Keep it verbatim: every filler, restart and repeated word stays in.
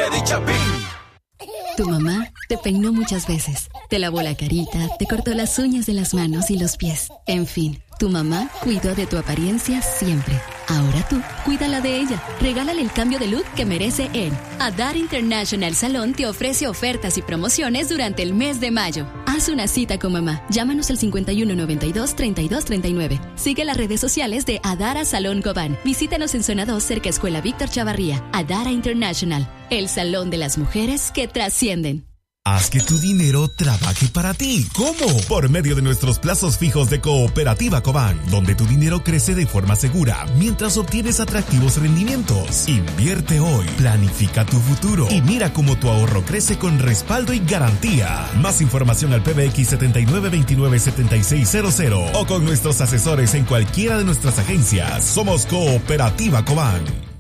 Medichapín. Tu mamá te peinó muchas veces, te lavó la carita, te cortó las uñas de las manos y los pies. En fin, tu mamá cuidó de tu apariencia siempre. Ahora tú, cuídala de ella. Regálale el cambio de look que merece él. Adara International Salon te ofrece ofertas y promociones durante el mes de mayo. Haz una cita con mamá. Llámanos al cincuenta y uno noventa y dos, treinta y dos treinta y nueve. Sigue las redes sociales de Adara Salón Cobán. Visítanos en Zona dos, cerca Escuela Víctor Chavarría. Adara International, el salón de las mujeres que trascienden. Haz que tu dinero trabaje para ti. ¿Cómo? Por medio de nuestros plazos fijos de Cooperativa Cobán, donde tu dinero crece de forma segura mientras obtienes atractivos rendimientos. Invierte hoy, planifica tu futuro y mira cómo tu ahorro crece con respaldo y garantía. Más información al P B X setenta y nueve veintinueve setenta y seis cero cero o con nuestros asesores en cualquiera de nuestras agencias. Somos Cooperativa Cobán.